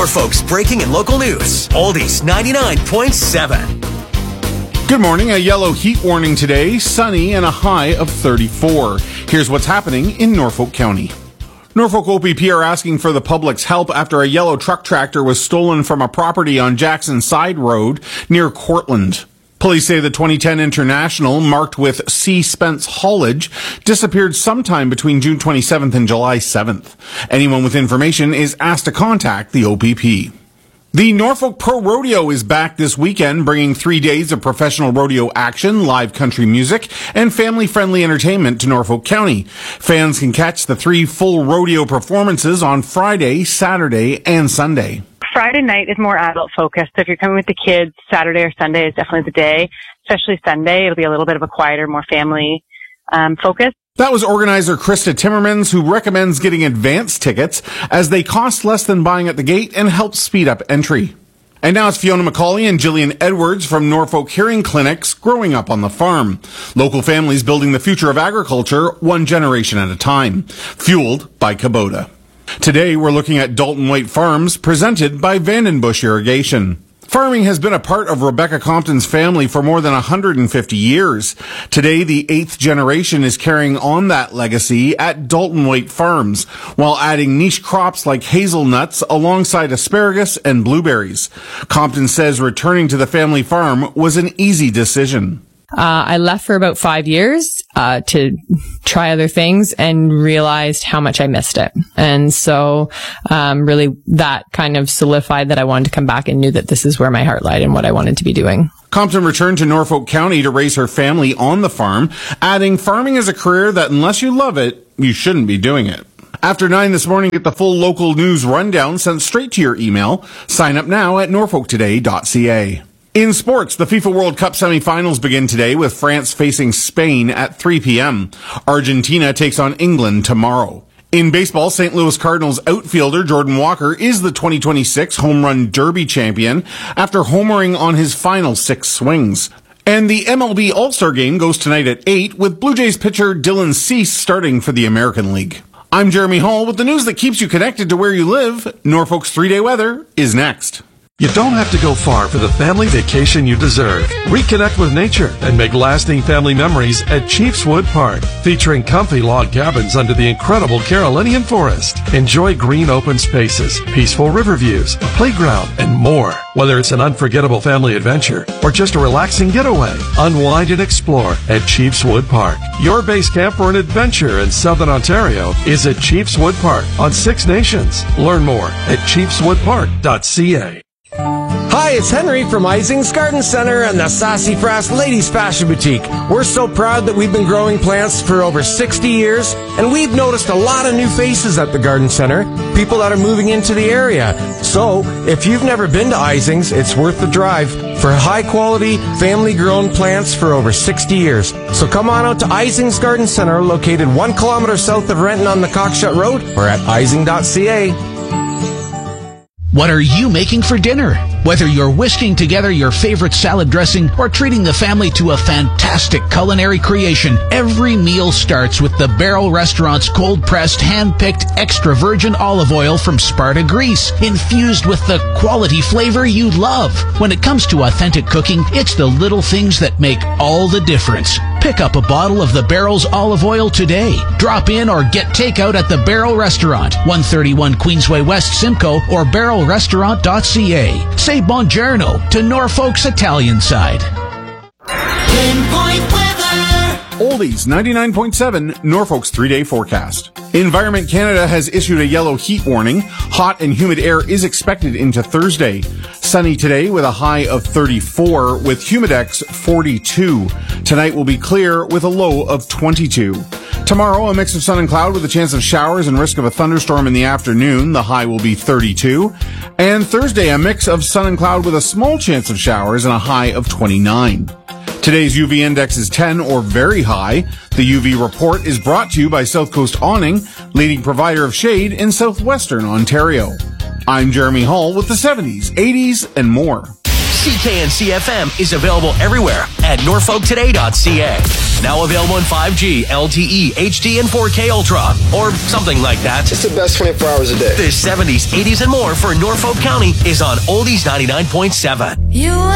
Norfolk's breaking and local news. Oldies 99.7. Good morning. A yellow heat warning today, sunny and a high of 34. Here's what's happening in Norfolk County. Norfolk OPP are asking for the public's help after a yellow truck tractor was stolen from a property on Jackson Side Road near Cortland. Police say the 2010 International, marked with C. Spence haulage, disappeared sometime between June 27th and July 7th. Anyone with information is asked to contact the OPP. The Norfolk Pro Rodeo is back this weekend, bringing 3 days of professional rodeo action, live country music, and family-friendly entertainment to Norfolk County. Fans can catch the 3 full rodeo performances on Friday, Saturday, and Sunday. Friday night is more adult focused. So if you're coming with the kids, Saturday or Sunday is definitely the day. Especially Sunday, it'll be a little bit of a quieter, more family focus. That was organizer Krista Timmermans, who recommends getting advance tickets as they cost less than buying at the gate and help speed up entry. And now it's Fiona McCauley and Jillian Edwards from Norfolk Hearing Clinics growing up on the farm. Local families building the future of agriculture one generation at a time. Fueled by Kubota. Today we're looking at Dalton White Farms, presented by Vandenbush Irrigation. Farming has been a part of Rebecca Compton's family for more than 150 years. Today, the 8th generation is carrying on that legacy at Dalton White Farms, while adding niche crops like hazelnuts alongside asparagus and blueberries. Compton says returning to the family farm was an easy decision. I left for about 5 years to try other things and realized how much I missed it. And so really that kind of solidified that I wanted to come back and knew that this is where my heart lied and what I wanted to be doing. Compton returned to Norfolk County to raise her family on the farm, adding farming is a career that unless you love it, you shouldn't be doing it. After 9 this morning, get the full local news rundown sent straight to your email. Sign up now at norfolktoday.ca. In sports, the FIFA World Cup semifinals begin today with France facing Spain at 3 p.m. Argentina takes on England tomorrow. In baseball, St. Louis Cardinals outfielder Jordan Walker is the 2026 Home Run Derby champion after homering on his final 6 swings. And the MLB All-Star Game goes tonight at 8 with Blue Jays pitcher Dylan Cease starting for the American League. I'm Jeremy Hall with the news that keeps you connected to where you live. Norfolk's 3-day weather is next. You don't have to go far for the family vacation you deserve. Reconnect with nature and make lasting family memories at Chiefs Wood Park, featuring comfy log cabins under the incredible Carolinian forest. Enjoy green open spaces, peaceful river views, a playground, and more. Whether it's an unforgettable family adventure or just a relaxing getaway, unwind and explore at Chiefs Wood Park. Your base camp for an adventure in Southern Ontario is at Chiefs Wood Park on 6 Nations. Learn more at chiefswoodpark.ca. Hi, it's Henry from Ising's Garden Center and the Sassafras Ladies Fashion Boutique. We're so proud that we've been growing plants for over 60 years, and we've noticed a lot of new faces at the Garden Center, people that are moving into the area. So, if you've never been to Ising's, it's worth the drive for high-quality, family-grown plants for over 60 years. So come on out to Ising's Garden Center, located 1 kilometer south of Renton on the Cockshut Road, or at ising.ca. What are you making for dinner? Whether you're whisking together your favorite salad dressing or treating the family to a fantastic culinary creation, every meal starts with the Barrel Restaurant's cold-pressed, hand-picked, extra virgin olive oil from Sparta, Greece, infused with the quality flavor you love. When it comes to authentic cooking, it's the little things that make all the difference. Pick up a bottle of the Barrel's olive oil today. Drop in or get takeout at the Barrel Restaurant, 131 Queensway West, Simcoe, or barrelrestaurant.ca. Say buongiorno to Norfolk's Italian side. Pinpoint weather. Oldies 99.7, Norfolk's 3-day forecast. Environment Canada has issued a yellow heat warning. Hot and humid air is expected into Thursday. Sunny today with a high of 34 with humidex 42. Tonight will be clear with a low of 22. Tomorrow, a mix of sun and cloud with a chance of showers and risk of a thunderstorm in the afternoon. The high will be 32. And Thursday, a mix of sun and cloud with a small chance of showers and a high of 29. Today's UV index is 10 or very high. The UV report is brought to you by South Coast Awning, leading provider of shade in southwestern Ontario. I'm Jeremy Hall with the 70s, 80s, and more. CKNC FM is available everywhere at norfolktoday.ca. Now available in 5G, LTE, HD, and 4K Ultra, or something like that. It's the best 24 hours a day. The 70s, 80s, and more for Norfolk County is on Oldies 99.7.